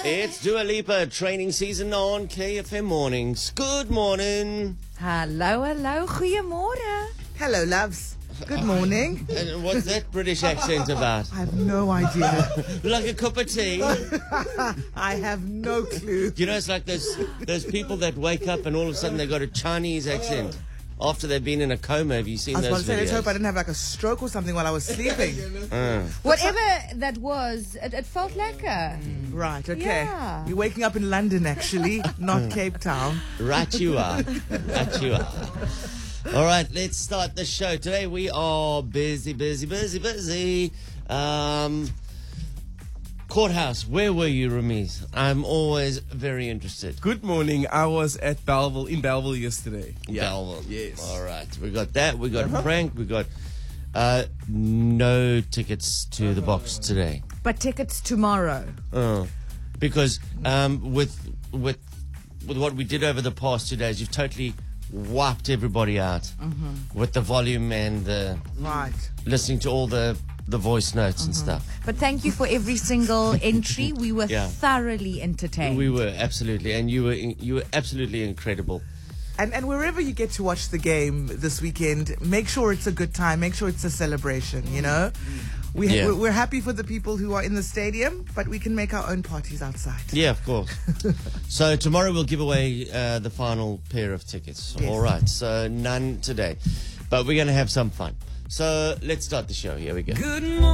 It's Dua Lipa training season on KFM Mornings. Good morning. Hallo, goeiemorgen. Hello, loves. Good morning. And what's that British accent about? I have no idea. Like a cup of tea? I have no clue. You know, it's like those people that wake up and all of a sudden they got a Chinese accent after they've been in a coma. Have you seen I was those about to say, let's videos? hope I didn't have like a stroke or something while I was sleeping. Whatever that was, it felt lekker. Right, okay. Yeah. You're waking up in London, actually, not Cape Town. Right you are. Right you are. All right, let's start the show. Today we are busy. Courthouse, where were you, Ramiz? I'm always very interested. Good morning. I was at Belleville yesterday. Belleville. Yes. All right. We got that. We got Frank. We got no tickets to the box today. But tickets tomorrow. Because with what we did over the past 2 days, you've totally wiped everybody out with the volume and the Right. listening to all the voice notes and stuff. But thank you for every single entry. We were Yeah. thoroughly entertained. We were absolutely, and you were absolutely incredible. And wherever you get to watch the game this weekend, make sure it's a good time. Make sure it's a celebration, you know? Yeah. We're happy for the people who are in the stadium, but we can make our own parties outside. Yeah, of course. So tomorrow we'll give away the final pair of tickets. Yes. All right. So none today, but we're going to have some fun. So let's start the show. Here we go. Good morning.